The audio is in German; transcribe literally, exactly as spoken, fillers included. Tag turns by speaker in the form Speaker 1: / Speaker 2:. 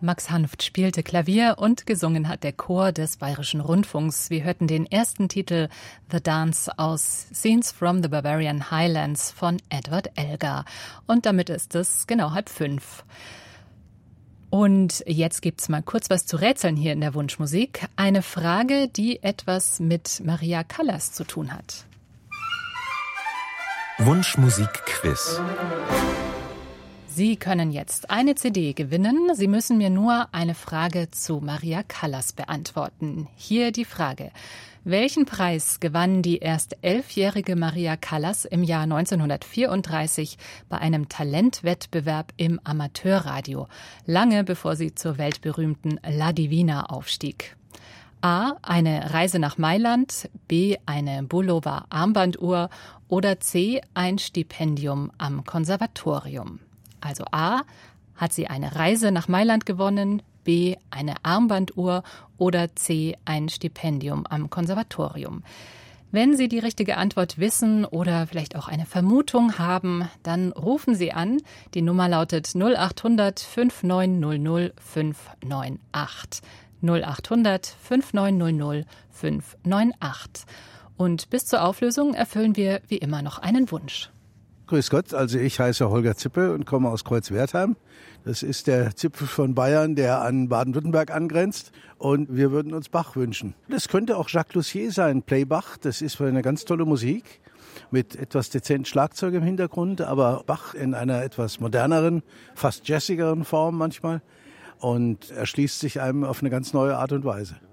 Speaker 1: Max Hanft spielte Klavier und gesungen hat der Chor des Bayerischen Rundfunks. Wir hörten den ersten Titel The Dance aus Scenes from the Bavarian Highlands von Edward Elgar. Und damit ist es genau halb fünf. Und jetzt gibt's mal kurz was zu rätseln hier in der Wunschmusik. Eine Frage, die etwas mit Maria Callas zu tun hat.
Speaker 2: Wunschmusik-Quiz.
Speaker 1: Sie können jetzt eine C D gewinnen. Sie müssen mir nur eine Frage zu Maria Callas beantworten. Hier die Frage. Welchen Preis gewann die erst elfjährige Maria Callas im Jahr neunzehnhundertvierunddreißig bei einem Talentwettbewerb im Amateurradio, lange bevor sie zur weltberühmten La Divina aufstieg? A. Eine Reise nach Mailand, B. eine Bulova Armbanduhr oder C. ein Stipendium am Konservatorium. Also A, hat sie eine Reise nach Mailand gewonnen, B, eine Armbanduhr oder C, ein Stipendium am Konservatorium. Wenn Sie die richtige Antwort wissen oder vielleicht auch eine Vermutung haben, dann rufen Sie an. Die Nummer lautet null acht hundert fünf neun null null fünf neun acht. null acht hundert fünf neun null null fünf neun acht. Und bis zur Auflösung erfüllen wir wie immer noch einen Wunsch.
Speaker 3: Grüß Gott, also ich heiße Holger Zippel und komme aus Kreuzwertheim. Das ist der Zipfel von Bayern, der an Baden-Württemberg angrenzt. Und wir würden uns Bach wünschen. Das könnte auch Jacques Lussier sein, Play Bach. Das ist eine ganz tolle Musik mit etwas dezent Schlagzeug im Hintergrund, aber Bach in einer etwas moderneren, fast jazzigeren Form manchmal. Und erschließt sich einem auf eine ganz neue Art und Weise.